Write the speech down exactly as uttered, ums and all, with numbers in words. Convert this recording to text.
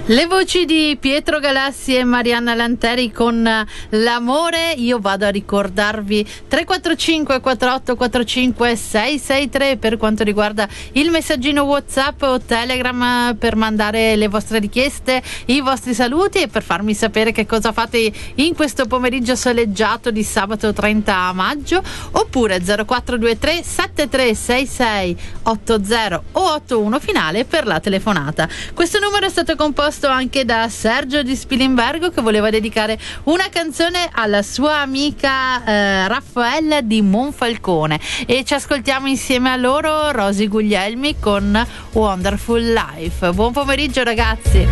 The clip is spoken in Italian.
Le voci di Pietro Galassi e Marianna Lanteri con L'amore. Io vado a ricordarvi tre quattro cinque quattro otto quattro cinque sei sei tre per quanto riguarda il messaggino WhatsApp o Telegram per mandare le vostre richieste, i vostri saluti e per farmi sapere che cosa fate in questo pomeriggio soleggiato di sabato trenta maggio, oppure zero quattro due tre sette tre sei sei otto zero o otto uno finale per la telefonata. Questo numero è stato composto anche da Sergio di Spilimbergo, che voleva dedicare una canzone alla sua amica eh, Raffaella di Monfalcone, e ci ascoltiamo insieme a loro Rosy Guglielmi con Wonderful Life. Buon pomeriggio ragazzi.